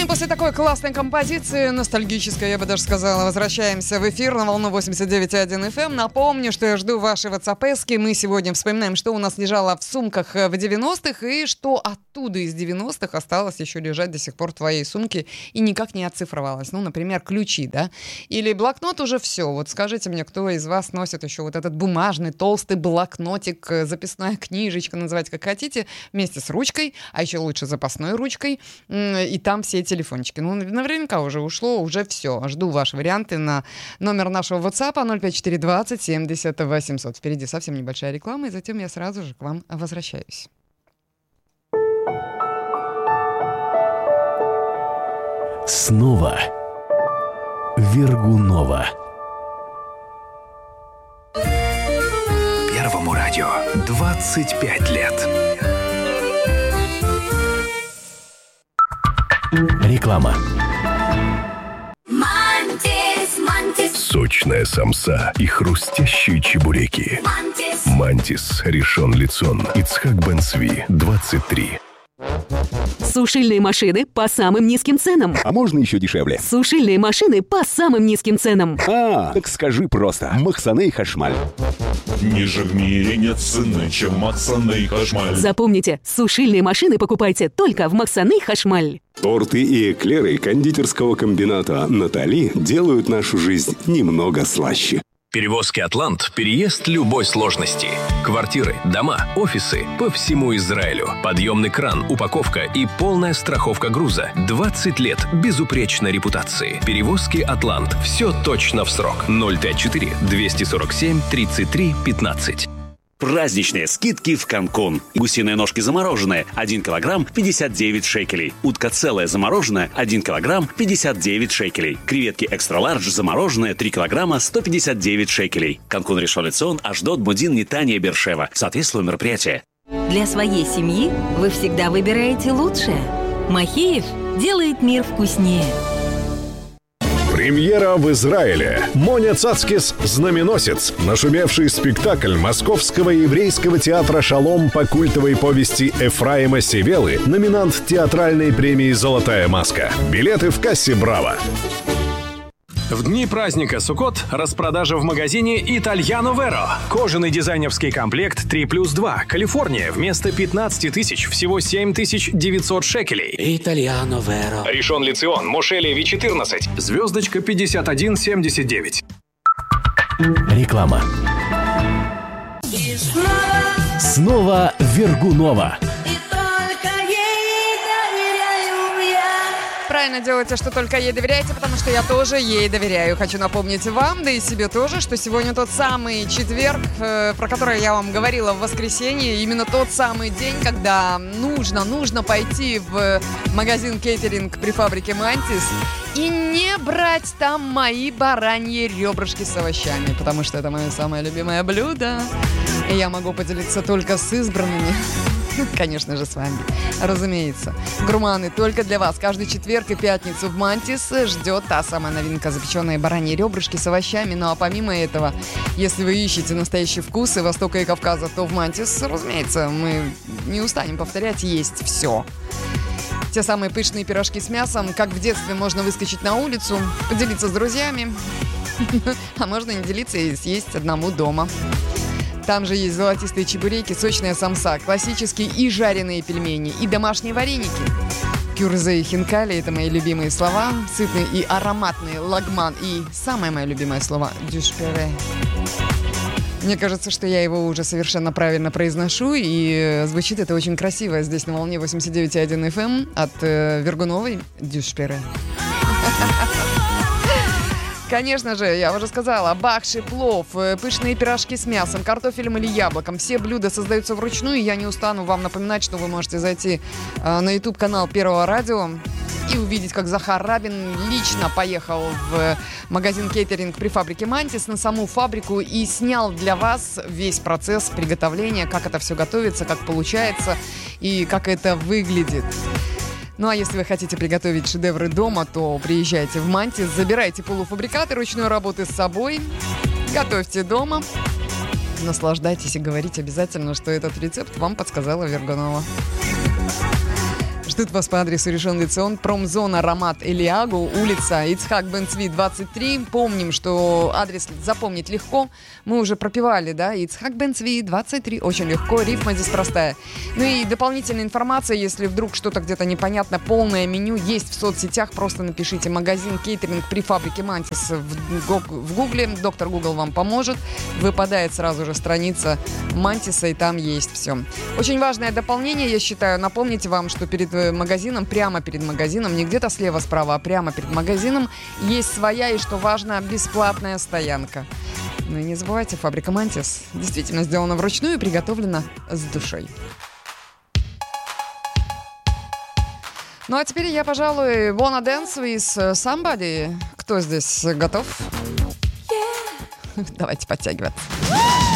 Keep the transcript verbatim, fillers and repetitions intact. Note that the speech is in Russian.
После такой классной композиции, ностальгической, я бы даже сказала, возвращаемся в эфир на волну восемьдесят девять и один эф эм. Напомню, что я жду ваши ватсапески. Мы сегодня вспоминаем, что у нас лежало в сумках в девяностых и что оттуда из девяностых осталось еще лежать до сих пор в твоей сумке и никак не оцифровалось. Ну, например, ключи, да? Или блокнот уже все. Вот скажите мне, кто из вас носит еще вот этот бумажный толстый блокнотик, записная книжечка, называйте как хотите, вместе с ручкой, а еще лучше запасной ручкой, и там все телефончики. Ну, наверняка уже ушло, уже все. Жду ваши варианты на номер нашего WhatsApp ноль пять четыре двадцать семьдесят восемьсот. Впереди совсем небольшая реклама, и затем я сразу же к вам возвращаюсь. Снова Вергунова. Первому радио двадцать пять лет. Реклама. Мантис, Мантис. Сочная самса и хрустящие чебуреки. Мантис. Мантис, Ришон Лицон, Ицхак Бен-Цви, двадцать три. Сушильные машины по самым низким ценам. А можно еще дешевле? Сушильные машины по самым низким ценам. А, так скажи просто. Махсаней Хашмаль. Ниже в мире нет цены, чем Махсаней Хашмаль. Запомните, сушильные машины покупайте только в Махсаней Хашмаль. Торты и эклеры кондитерского комбината «Натали» делают нашу жизнь немного слаще. Перевозки «Атлант» – переезд любой сложности. Квартиры, дома, офисы по всему Израилю. Подъемный кран, упаковка и полная страховка груза. двадцать лет безупречной репутации. Перевозки «Атлант». Все точно в срок. ноль пять четыре двести сорок семь тридцать три пятнадцать. Праздничные скидки в Канкун. Гусиные ножки замороженные один килограмм пятьдесят девять шекелей. Утка целая замороженная один килограмм пятьдесят девять шекелей. Креветки экстра-лардж замороженные три килограмма сто пятьдесят девять шекелей. Канкун, Ришон Лецион, Ашдод, Мудин, Нетания, Бершева. Соответствует мероприятие. Для своей семьи вы всегда выбираете лучшее. Махеев делает мир вкуснее. Премьера в Израиле. Моня Цацкис «Знаменосец». Нашумевший спектакль Московского еврейского театра «Шалом» по культовой повести Эфраима Севелы, номинант театральной премии «Золотая маска». Билеты в кассе «Браво». В дни праздника Суккот распродажа в магазине Итальяно Веро. Кожаный дизайнерский комплект три плюс два. Калифорния. Вместо пятнадцать тысяч всего семь тысяч девятьсот шекелей. Итальяно Веро. Ришон Лицион. Моше Леви четырнадцать. Звездочка пятьдесят один семьдесят девять. Реклама. Снова Вергунова. Правильно делаете, что только ей доверяете, потому что я тоже ей доверяю. Хочу напомнить вам, да и себе тоже, что сегодня тот самый четверг, э, про который я вам говорила в воскресенье. Именно тот самый день, когда нужно, нужно пойти в магазин кейтеринг при фабрике «Мантис» и не брать там мои бараньи ребрышки с овощами, потому что это мое самое любимое блюдо. И я могу поделиться только с избранными. Конечно же, с вами. Разумеется. Гурманы, только для вас. Каждый четверг и пятницу в «Мантис» ждет та самая новинка — запеченные бараньи ребрышки с овощами. Ну а помимо этого, если вы ищете настоящие вкусы Востока и Кавказа, то в «Мантис», разумеется, мы не устанем повторять, есть все. Те самые пышные пирожки с мясом, как в детстве можно выскочить на улицу, поделиться с друзьями, а можно не делиться и съесть одному дома. Там же есть золотистые чебуреки, сочная самса, классические и жареные пельмени, и домашние вареники. Кюрзе и хинкали — это мои любимые слова. Сытный и ароматный лагман. И самое мое любимое слово — дюшпере. Мне кажется, что я его уже совершенно правильно произношу, и звучит это очень красиво. Здесь на волне восемьдесят девять и один эф эм от э, Вергуновой дюшпере. Конечно же, я уже сказала, бахши, плов, пышные пирожки с мясом, картофелем или яблоком. Все блюда создаются вручную, и я не устану вам напоминать, что вы можете зайти э, на YouTube-канал Первого радио и увидеть, как Захар Рабин лично поехал в магазин кейтеринг при фабрике «Мантис», на саму фабрику, и снял для вас весь процесс приготовления, как это все готовится, как получается и как это выглядит. Ну а если вы хотите приготовить шедевры дома, то приезжайте в «Мантис», забирайте полуфабрикаты ручной работы с собой, готовьте дома, наслаждайтесь и говорите обязательно, что этот рецепт вам подсказала Вергунова. Ждут вас по адресу Ришон Лецион, промзона Рамат Элиагу, улица Ицхак Бен-Цви, двадцать три. Помним, что адрес запомнить легко. Мы уже пропевали, да? Ицхак Бен-Цви, двадцать три. Очень легко, рифма здесь простая. Ну и дополнительная информация, если вдруг что-то где-то непонятно, полное меню есть в соцсетях. Просто напишите «Магазин кейтеринг при фабрике Мантис» в Гугле. Доктор Гугл вам поможет. Выпадает сразу же страница Мантиса, и там есть все. Очень важное дополнение, я считаю, напомнить вам, что перед магазином, прямо перед магазином, не где-то слева-справа, а прямо перед магазином есть своя и, что важно, бесплатная стоянка. Ну и не забывайте, фабрика Мантис действительно сделана вручную и приготовлена с душой. Ну а теперь я, пожалуй, wanna dance with somebody. Кто здесь готов? Yeah. Давайте подтягиваться.